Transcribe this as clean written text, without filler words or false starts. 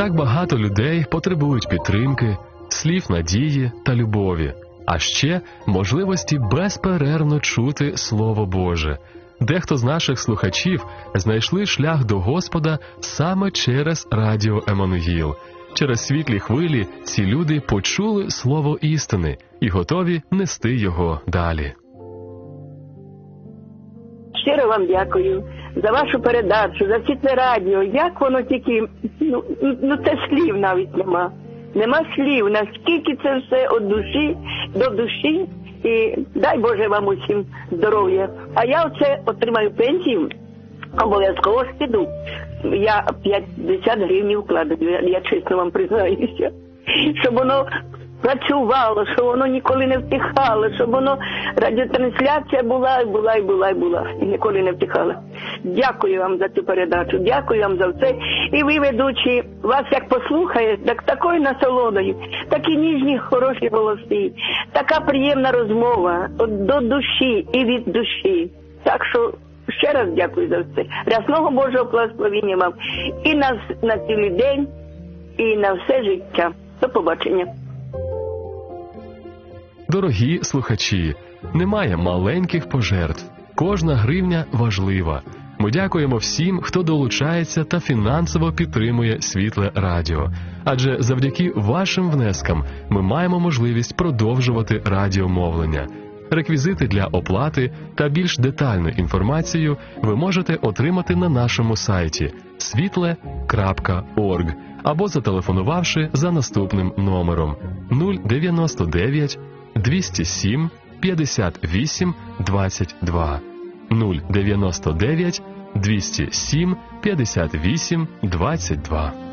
Так багато людей потребують підтримки, слів надії та любові, а ще можливості безперервно чути Слово Боже. Дехто з наших слухачів знайшли шлях до Господа саме через радіо Еммануїл. Через світлі хвилі ці люди почули слово істини і готові нести його далі. Щиро вам дякую за вашу передачу, за світле радіо. Як воно тільки, це слів навіть нема. Нема слів, наскільки це все від душі до душі. І дай Боже вам усім здоров'я. А я оце отримаю пенсію, обов'язково ж піду. Я 50 гривень вкладаю, я чесно вам признаюся. Щоб воно працювало, щоб воно ніколи не втихало, щоб воно радіотрансляція була і ніколи не втихала. Дякую вам за цю передачу, дякую вам за все. І ви, ведучі, вас як послухає, так такою насолодою, такі ніжні, хороші голоси, така приємна розмова до душі і від душі. Так що ще раз дякую за все. Рясного Божого благословення вам і на цілий день, і на все життя. До побачення. Дорогі слухачі, немає маленьких пожертв. Кожна гривня важлива. Ми дякуємо всім, хто долучається та фінансово підтримує Світле Радіо. Адже завдяки вашим внескам ми маємо можливість продовжувати радіомовлення. Реквізити для оплати та більш детальну інформацію ви можете отримати на нашому сайті svitle.org або зателефонувавши за наступним номером 099 207 58 22 099 207 58 22.